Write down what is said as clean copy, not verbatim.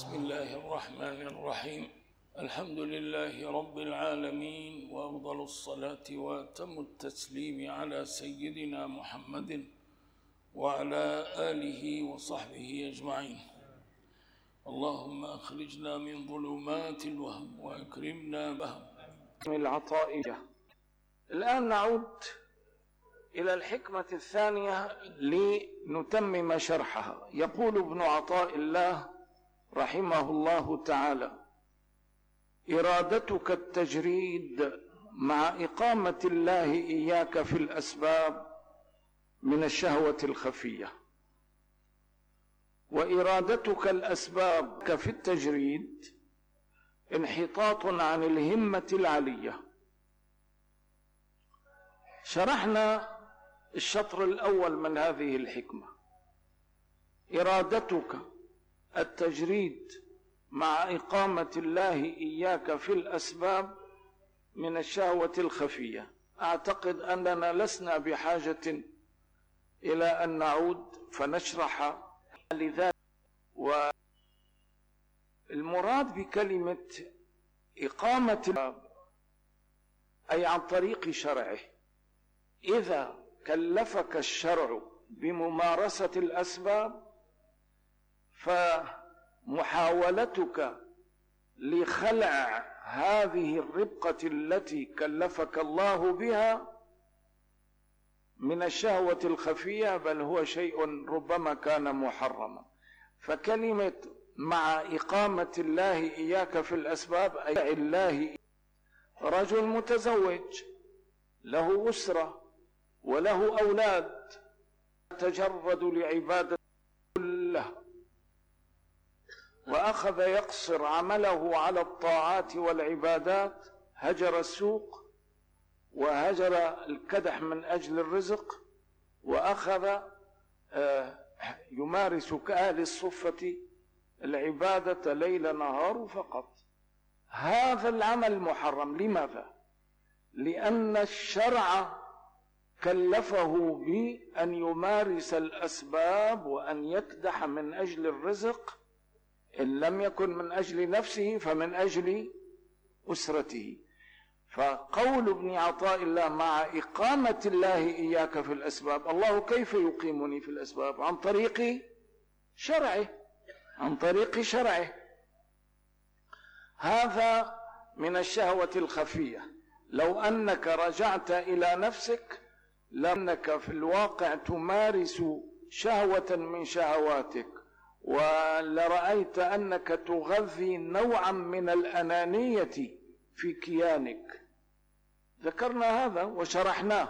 بسم الله الرحمن الرحيم. الحمد لله رب العالمين، وأفضل الصلاة وأتم التسليم على سيدنا محمد وعلى آله وصحبه أجمعين. اللهم أخرجنا من ظلمات الوهم وأكرمنا بهم العطائية. الآن نعود إلى الحكمة الثانية لنتمم شرحها. يقول ابن عطاء الله رحمه الله تعالى: إرادتك التجريد مع إقامة الله إياك في الأسباب من الشهوة الخفية، وإرادتك الأسباب في التجريد انحطاط عن الهمة العلية. شرحنا الشطر الأول من هذه الحكمة: إرادتك التجريد مع إقامة الله إياك في الأسباب من الشهوة الخفية. أعتقد أننا لسنا بحاجة إلى أن نعود فنشرح لذلك. والمراد بكلمة إقامة الله أي عن طريق شرعه. إذا كلفك الشرع بممارسة الأسباب فمحاولتك لخلع هذه الربقة التي كلفك الله بها من الشهوة الخفية، بل هو شيء ربما كان محرما. فكلمة مع إقامة الله إياك في الأسباب أي الله. رجل متزوج له أسرة وله أولاد، تجرد لعبادة كلها وأخذ يقصر عمله على الطاعات والعبادات، هجر السوق وهجر الكدح من أجل الرزق، وأخذ يمارس كأهل الصفة العبادة ليل نهار فقط. هذا العمل محرم. لماذا؟ لأن الشرع كلفه بأن يمارس الأسباب وأن يكدح من أجل الرزق، إن لم يكن من أجل نفسه فمن أجل أسرته. فقول ابن عطاء الله مع إقامة الله إياك في الأسباب، الله كيف يقيمني في الأسباب؟ عن طريق شرعه، عن طريق شرعه. هذا من الشهوة الخفية. لو أنك رجعت إلى نفسك لأنك في الواقع تمارس شهوة من شهواتك، ولرأيت أنك تغذي نوعا من الأنانية في كيانك. ذكرنا هذا وشرحناه.